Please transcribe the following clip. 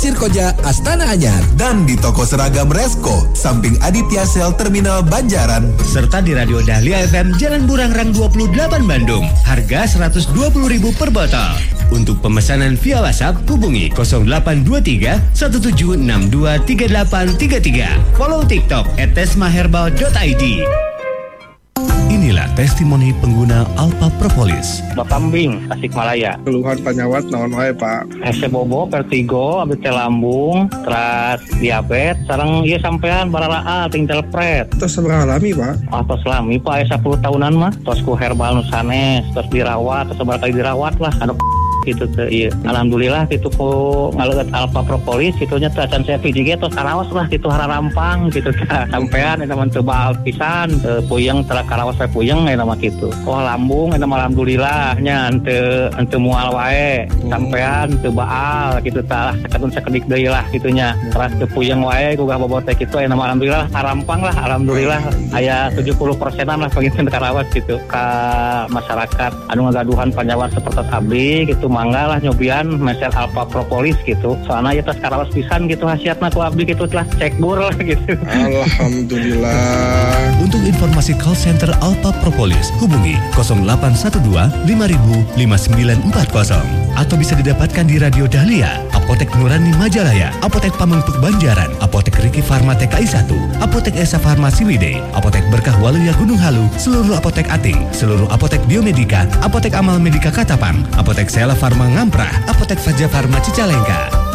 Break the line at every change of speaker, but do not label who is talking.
Pasir Koja, Astana Anyar.
Dan di toko seragam Resko, samping Aditya Sel Terminal Banjaran.
Serta di Radio Dahlia FM Jalan Burangrang 28 Bandung. Harga Rp120.000 per botol. Untuk pemesanan via WhatsApp hubungi 0823 17623833. Follow TikTok @tesmaherbal.id. Inilah testimoni pengguna Alpha Propolis.
Bapambing, Tasikmalaya.
Keluhan penyawat naon wae, Pak?
Hese bobo, vertigo, abis teh lambung, teras diabetes, sareng ieu sampean bararaal tinggal pret.
Terus seberapa lami, Pak?
Atos lami, Pak, 10 tahunan mah. Tos ku herbal nusanes, terus dirawat, terus seberapa kali dirawat lah. Gitu teh iya. Alhamdulillah gitu ku ngaleut Alpha Propolis kitunya teh acan saya VJG tos karaos lah gitu hararampang gitu teh sampean eta mah teu baal pisan puyeng tara karaos we puyeng eta mah kitu. Oh lambung eta mah alhamdulillah nya henteu moal wae sampean teu baal kitu tah sakadun sakedik deui lah kitunya. Teras teu puyeng wae ku bobot teh kitu eta mah alhamdulillah harampang lah alhamdulillah aya 70%-an lah pangin karaos gitu ka masyarakat anu ngagaduhan panyawan seperti abdi gitu mangga lah nyobian meser Alpha Propolis gitu. Soalnya ya tas karawas pisan gitu hasiatna ku abdi gitu telah cek bur lah gitu.
Alhamdulillah.
Untuk informasi call center Alpha Propolis hubungi 0812 5000 5940 atau bisa didapatkan di Radio Dahlia, Apotek Nurani Majalaya, Apotek Pamengpeuk Banjaran, Apotek Riki Farma TKI 1, Apotek Esa Farmasi Wide, Apotek Berkah Waluya Gunung Halu, seluruh apotek Ating, seluruh apotek Biomedika, Apotek Amal Medika Katapang, Apotek Sela Farma Ngamprah, Apotek Faja Farma Cicalengka.